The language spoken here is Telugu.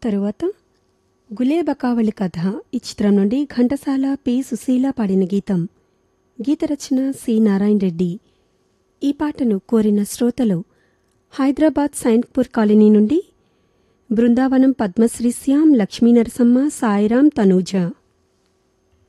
తరువాత గులేబకావళి కథ ఈ చిత్రం నుండి ఘంటసాల పి సుశీల పాడిన గీతం. గీతరచన సి నారాయణ రెడ్డి. ఈ పాటను కోరిన శ్రోతలు హైదరాబాద్ సైన్పూర్ కాలనీ నుండి బృందావనం పద్మశ్రీ శ్యామ్, లక్ష్మీ నరసమ్మ, సాయిరాం, తనూజ.